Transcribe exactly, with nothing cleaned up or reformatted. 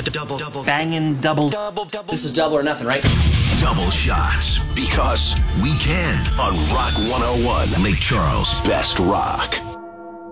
double, double, banging double, double, double. This is double or nothing, right? double shots because we can on Rock one oh one, Lake Charles' best rock.